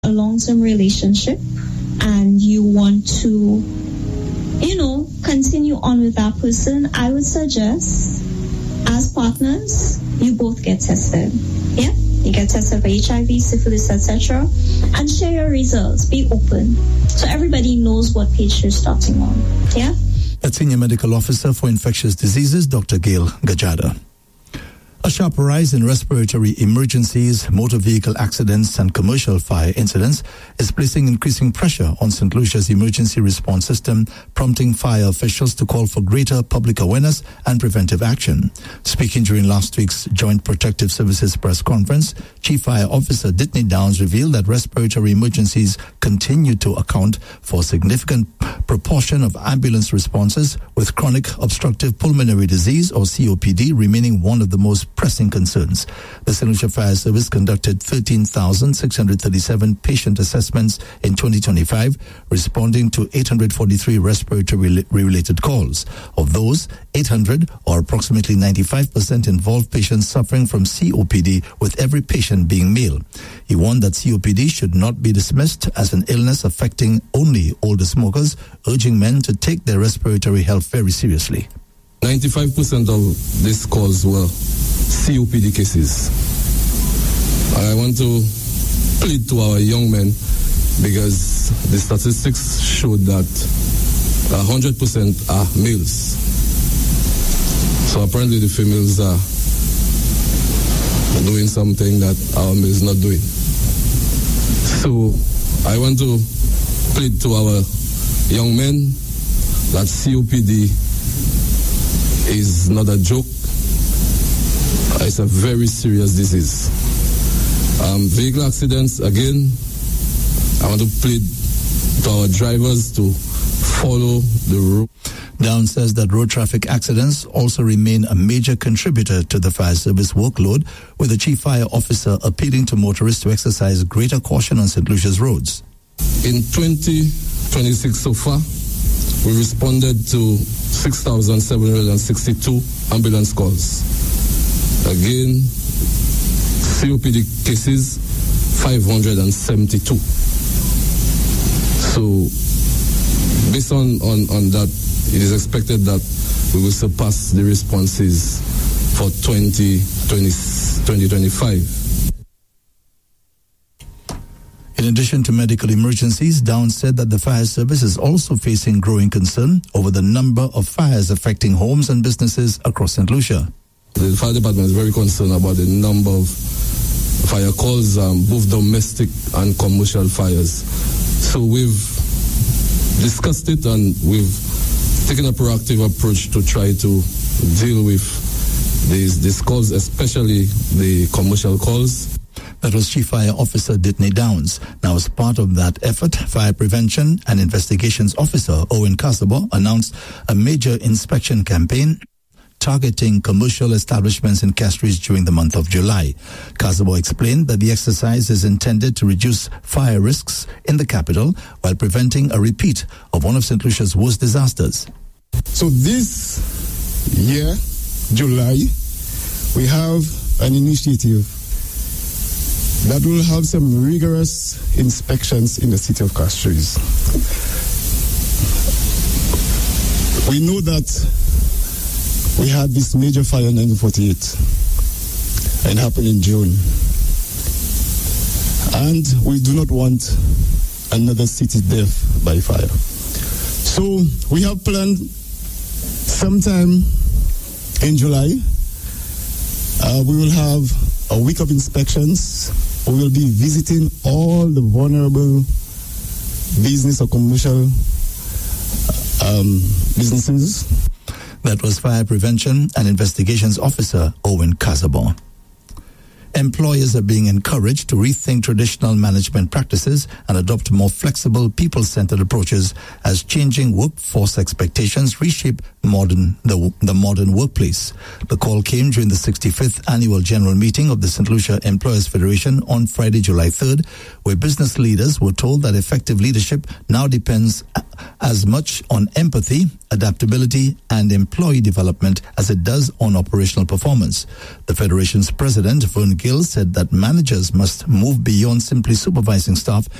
a long-term relationship and you want to, continue on with that person, I would suggest, as partners, you both get tested. Yeah? You get tested for HIV, syphilis, etc. And share your results. Be open. So everybody knows what page you're starting on. Yeah? That's Senior Medical Officer for Infectious Diseases, Dr. Gail Gajada. A sharp rise in respiratory emergencies, motor vehicle accidents and commercial fire incidents is placing increasing pressure on St. Lucia's emergency response system, prompting fire officials to call for greater public awareness and preventive action. Speaking during last week's Joint Protective Services press conference, Chief Fire Officer Ditney Downs revealed that respiratory emergencies continue to account for a significant proportion of ambulance responses, with chronic obstructive pulmonary disease or COPD remaining one of the most pressing concerns. The St. Lucia Fire Service conducted 13,637 patient assessments in 2025, responding to 843 respiratory-related calls. Of those, 800, or approximately 95%, involved patients suffering from COPD, with every patient being male. He warned that COPD should not be dismissed as an illness affecting only older smokers, urging men to take their respiratory health very seriously. 95% of these calls were COPD cases. I want to plead to our young men, because the statistics showed that 100% are males. So apparently the females are doing something that our males not doing. So I want to plead to our young men that COPD is not a joke. It's a very serious disease. Vehicle accidents, again, I want to plead to our drivers to follow the road. Down says that road traffic accidents also remain a major contributor to the fire service workload, with the Chief Fire Officer appealing to motorists to exercise greater caution on St. Lucia's roads. In 2026 so far, we responded to 6,762 ambulance calls. Again, COPD cases, 572. So, based on that, it is expected that we will surpass the responses for 2025. In addition to medical emergencies, Downs said that the fire service is also facing growing concern over the number of fires affecting homes and businesses across St. Lucia. The fire department is very concerned about the number of fire calls, both domestic and commercial fires. So we've discussed it and we've taken a proactive approach to try to deal with these calls, especially the commercial calls. That was Chief Fire Officer Ditney Downs. Now, as part of that effort, Fire Prevention and Investigations Officer Owen Casabo announced a major inspection campaign targeting commercial establishments in Castries during the month of July. Casabo explained that the exercise is intended to reduce fire risks in the capital while preventing a repeat of one of St. Lucia's worst disasters. So this year, July, we have an initiative that will have some rigorous inspections in the city of Castries. We know that we had this major fire in 1948 and it happened in June. And we do not want another city death by fire. So we have planned sometime in July, we will have a week of inspections. We will be visiting all the vulnerable business or commercial businesses. That was Fire Prevention and Investigations Officer Owen Casabo. Employers are being encouraged to rethink traditional management practices and adopt more flexible, people-centered approaches as changing workforce expectations reshape the modern workplace. The call came during the 65th Annual General Meeting of the St. Lucia Employers Federation on Friday, July 3rd, where business leaders were told that effective leadership now depends as much on empathy, adaptability, and employee development as it does on operational performance. The Federation's president, Vern Gill, said that managers must move beyond simply supervising staff